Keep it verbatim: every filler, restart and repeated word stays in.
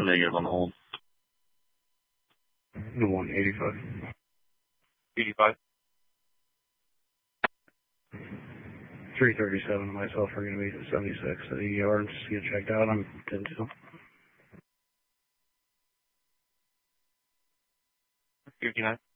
Negative on the hold. The one eighty-five. eighty-five. three thirty-seven and myself are going to be at seventy-six at the yard. Just get checked out. I'm ten two. fifty-nine.